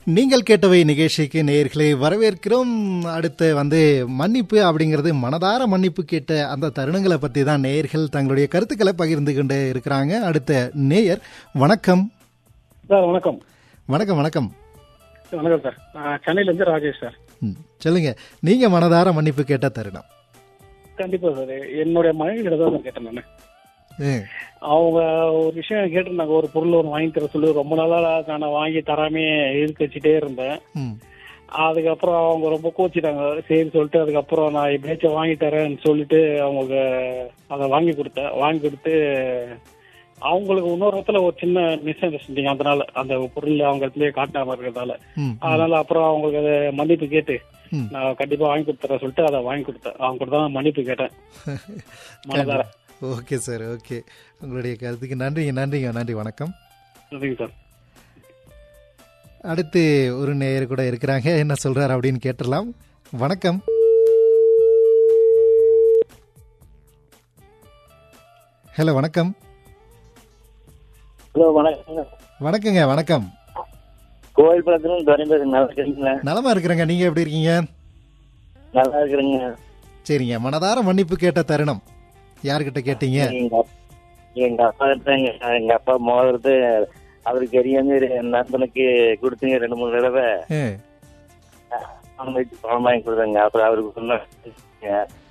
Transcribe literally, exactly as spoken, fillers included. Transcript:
நீங்கள் கேட்டவை நிகழ்ச்சிக்கு நேயர்களை வரவேற்கிறோம். அடுத்து வந்து மன்னிப்பு அப்படிங்கிறது, மனதார மன்னிப்பு கேட்ட அந்த தருணங்களை பற்றி தான் நேயர்கள் தங்களுடைய கருத்துக்களை பகிர்ந்து கொண்டு இருக்கிறாங்க. அடுத்த நேயர், வணக்கம் சார். வணக்கம் வணக்கம் வணக்கம் வணக்கம் சார். சென்னையிலேருந்து ராஜேஷ் சார். ம், சொல்லுங்க, நீங்க மனதார மன்னிப்பு கேட்ட தருணம். கண்டிப்பா சார். என்னுடைய மனைவி கிட்ட தான் கேட்டேன் நான். ம், அவங்க ஒரு விஷயம் கேட்டிருந்தாங்க, ஒரு பொருள் ஒன்று வாங்கி தர சொல்லி. ரொம்ப நாளா நான் வாங்கி தராமே இருக்கு வச்சுட்டே இருந்தேன். ம், அதுக்கப்புறம் அவங்க ரொம்ப கோச்சிட்டாங்க. சரி சொல்லிட்டு அதுக்கப்புறம் நான் எப்படியாச்சும் வாங்கி தரேன்னு சொல்லிட்டு அவங்களுக்கு அதை வாங்கி கொடுத்தேன். வாங்கி கொடுத்து அவங்களுக்கு இன்னொரு இடத்துல ஒரு சின்ன மிஸ் அண்டர்ஸ்டாண்டிங், அதனால அந்த பொருள் அவங்க இடத்துலயே காட்டாம இருக்கிறதால, ம், அதனால அப்புறம் அவங்களுக்கு அதை மன்னிப்பு கேட்டு ம். நான் கண்டிப்பா வாங்கி கொடுத்துறேன் சொல்லிட்டு அதை வாங்கி கொடுத்தேன். அவங்க கூட தான் மன்னிப்பு கேட்டேன் மனதார. Okay sir, okay. உங்களுடைய கருத்துக்கு நன்றிங்க நன்றிங்க நன்றி, வணக்கம். நன்றிங்க சார். அடுத்து ஒரு நேயர் கூட இருக்கிறாங்க, என்ன சொல்றாரு அப்படின்னு கேட்டுடலாம். வணக்கம். ஹலோ, வணக்கம். ஹலோ, வணக்கம். வணக்கங்க, வணக்கம். கோவில் பழத்துல துறை பேசுங்க. நல்லா இருக்கீங்களா? நலமா இருக்கிறேங்க, நீங்க எப்படி இருக்கீங்க? நல்லா இருக்கிறேங்க. சரிங்க, மனதார மன்னிப்பு கேட்ட தருணம் யாருக்கிட்ட கேட்டீங்க? எங்க அப்- எங்க அப்பா கிட்டங்க. எங்க அப்பா மோதிரத்து அவருக்கு எரியாம நண்பனுக்கு கொடுத்தீங்க ரெண்டு மூணு தடவை. ஆ, பணம் வாங்கி கொடுத்தாங்க. அப்புறம் அவருக்கு சொன்ன